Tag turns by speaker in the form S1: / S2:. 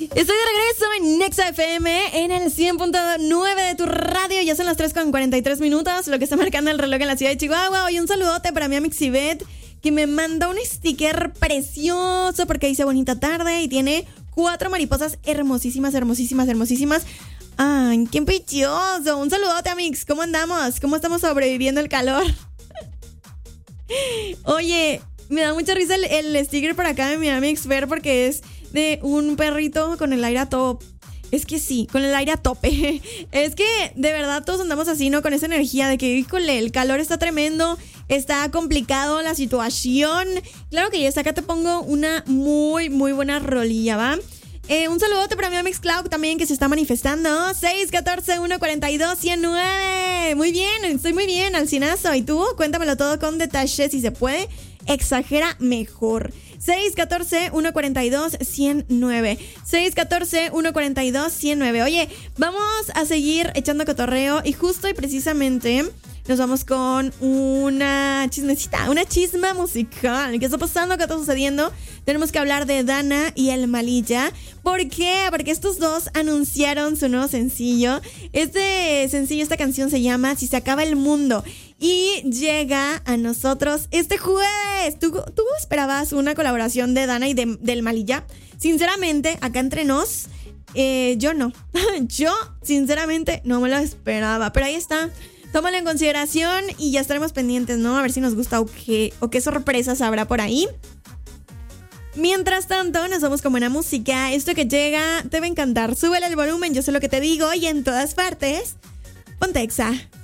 S1: Estoy de regreso en Nexa FM en el 100.9 de tu radio. Ya son las 3:43, lo que está marcando el reloj en la ciudad de Chihuahua. Hoy un saludote para mi Amixibet, que me manda un sticker precioso porque dice bonita tarde y tiene 4 mariposas hermosísimas. ¡Ay, qué precioso! Un saludote, Amix. ¿Cómo andamos? ¿Cómo estamos sobreviviendo el calor? Oye, me da mucha risa el sticker por acá de mi Amix Ver porque es de un perrito con el aire a tope. Es que sí, con el aire a tope. Es que de verdad todos andamos así, ¿no? Con esa energía de que, híjole, el calor está tremendo, está complicado la situación. Claro que ya acá te pongo una muy buena rolilla, ¿va? Un saludote para mi Amix Cloud también, que se está manifestando. 614-142-109. Muy bien, estoy muy bien, Alcinazo. ¿Y tú? Cuéntamelo todo con detalle, si se puede. Exagera mejor. 614-142-109. 614-142-109. Oye, vamos a seguir echando cotorreo y justo y precisamente nos vamos con una chismecita, una chisma musical. ¿Qué está pasando? ¿Qué está sucediendo? Tenemos que hablar de Dana y el Malilla. ¿Por qué? Porque estos dos anunciaron su nuevo sencillo. Esta canción se llama Si se acaba el mundo y llega a nosotros este jueves. ¿Tú esperabas una colaboración de Dana y del Malilla? Sinceramente, acá entre nos, yo no. Yo, sinceramente, no me lo esperaba. Pero ahí está. Tómalo en consideración y ya estaremos pendientes, ¿no? A ver si nos gusta o qué sorpresas habrá por ahí. Mientras tanto, nos vamos con buena música. Esto que llega te va a encantar. Súbele el volumen, yo sé lo que te digo. Y en todas partes, ponte Exa.